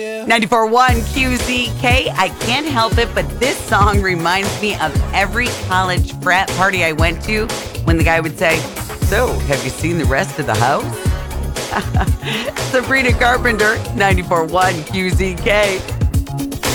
94.1 QZK. I can't help it, but this song reminds me of every college frat party I went to when the guy would say, "So, have you seen the rest of the house?" Sabrina Carpenter, 94.1 QZK.